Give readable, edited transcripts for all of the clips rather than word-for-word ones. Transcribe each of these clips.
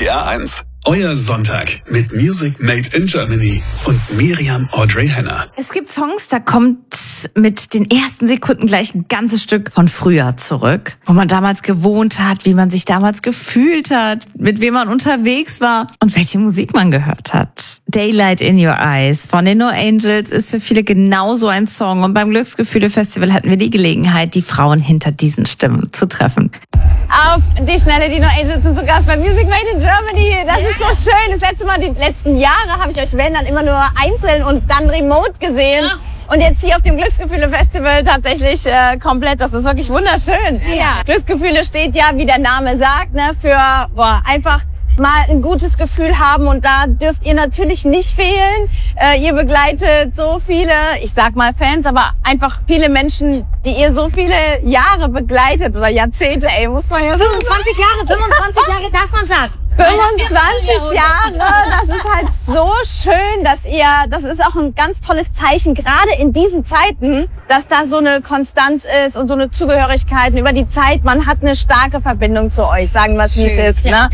NDR1. Euer Sonntag mit Music Made in Germany und Miriam Audrey Henner. Es gibt Songs, da kommt mit den ersten Sekunden gleich ein ganzes Stück von früher zurück, wo man damals gewohnt hat, wie man sich damals gefühlt hat, mit wem man unterwegs war und welche Musik man gehört hat. Daylight in Your Eyes von den No Angels ist für viele genauso ein Song und beim Glücksgefühle-Festival hatten wir die Gelegenheit, die Frauen hinter diesen Stimmen zu treffen. Auf die Schnelle, die No Angels sind zu Gast bei Music Made in Germany. Das ist so schön. Das letzte Mal, die letzten Jahre, habe ich euch, wenn dann, immer nur einzeln und dann remote gesehen. Ja. Und jetzt hier auf dem Glücksgefühle-Festival tatsächlich komplett. Das ist wirklich wunderschön. Ja. Glücksgefühle steht ja, wie der Name sagt, ne, für einfach mal ein gutes Gefühl haben, und da dürft ihr natürlich nicht fehlen. Ihr begleitet so viele, ich sag mal Fans, aber einfach viele Menschen, die ihr so viele Jahre begleitet oder Jahrzehnte, muss man ja sagen. 25 Jahre darf man sagen. 25 Jahre, das ist halt so schön, das ist auch ein ganz tolles Zeichen, gerade in diesen Zeiten, dass da so eine Konstanz ist und so eine Zugehörigkeit über die Zeit. Man hat eine starke Verbindung zu euch, sagen wir es, wie es ist. Ne?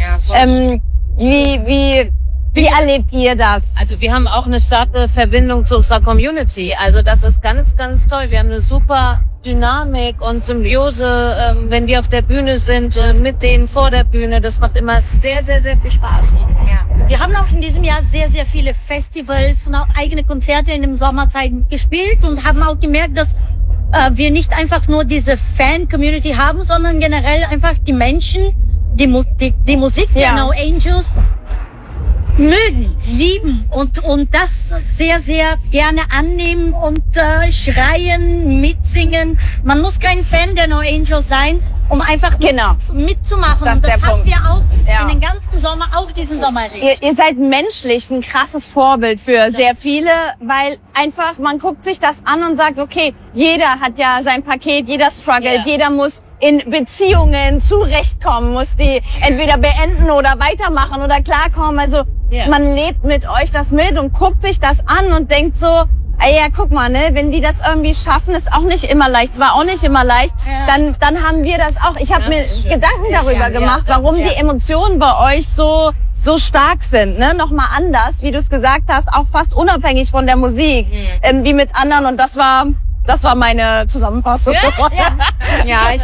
Wie erlebt ihr das? Also wir haben auch eine starke Verbindung zu unserer Community. Also das ist ganz, ganz toll. Wir haben eine super Dynamik und Symbiose, wenn wir auf der Bühne sind, mit denen vor der Bühne. Das macht immer sehr, sehr, sehr viel Spaß. Ja. Wir haben auch in diesem Jahr sehr, sehr viele Festivals und auch eigene Konzerte in den Sommerzeiten gespielt und haben auch gemerkt, dass wir nicht einfach nur diese Fan-Community haben, sondern generell einfach die Menschen, die Musik der No Angels mögen, lieben und das sehr, sehr gerne annehmen und schreien, mitsingen. Man muss kein Fan der No Angels sein, um einfach mitzumachen. Das und das haben wir auch in den ganzen Sommer, auch diesen Sommer. Ihr seid menschlich ein krasses Vorbild für sehr viele, weil einfach man guckt sich das an und sagt, okay, jeder hat ja sein Paket, jeder struggelt, jeder muss in Beziehungen zurechtkommen, muss die entweder beenden oder weitermachen oder klarkommen. Also man lebt mit euch das mit und guckt sich das an und denkt so, ey, ja, guck mal, ne, wenn die das irgendwie schaffen, ist auch nicht immer leicht. Es war auch nicht immer leicht. Dann haben wir das auch. Ich habe mir Gedanken darüber gemacht, warum die Emotionen bei euch so stark sind, ne? Nochmal anders, wie du es gesagt hast, auch fast unabhängig von der Musik, wie mit anderen. Und das war meine Zusammenfassung. Ja,